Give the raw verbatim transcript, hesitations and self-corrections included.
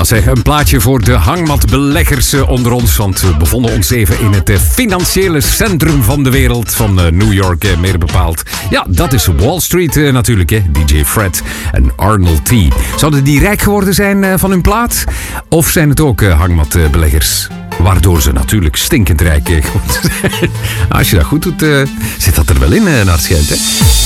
Ja, zeg, een plaatje voor de hangmatbeleggers onder ons. Want we bevonden ons even in het financiële centrum van de wereld. Van New York, meer bepaald. Ja, dat is Wall Street natuurlijk, hè. D J Fred en Arnold T. Zouden die rijk geworden zijn van hun plaat? Of zijn het ook hangmatbeleggers? Waardoor ze natuurlijk stinkend rijk geworden zijn. Als je dat goed doet, zit dat er wel in, naar het schijnt, hè.